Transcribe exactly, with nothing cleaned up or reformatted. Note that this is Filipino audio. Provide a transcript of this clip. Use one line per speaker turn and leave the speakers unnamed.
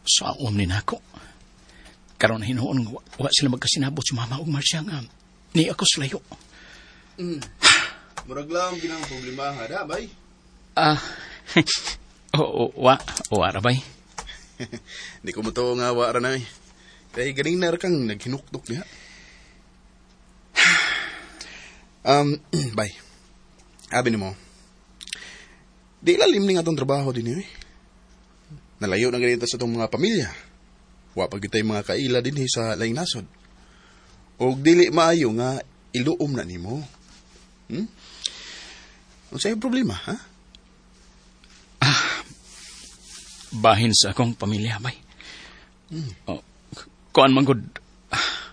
Saon ni nako. Karon hinuon wa, wa sila magkasinabot si Mama ug Marcia nga ni ako slayo.
Mm. Murag lang ginang problema ha da bay.
Ah. Oo, wa, wa ra bay.
Di ko mo to nga wa ra na. Kay ganing na kang naghinuktok niya. um, bay. Abi ni mo. Di lalim ni nga tong trabaho din eh. Nalayo na ganito sa itong mga pamilya. Wa pag itay mga kaila din sa laing nasod. O dili maayo nga iluom na nimo. Hmm? Ano sa'yo problema, ha?
Ah, bahin sa akong pamilya, bay. Hmm. Oh, kuan man gud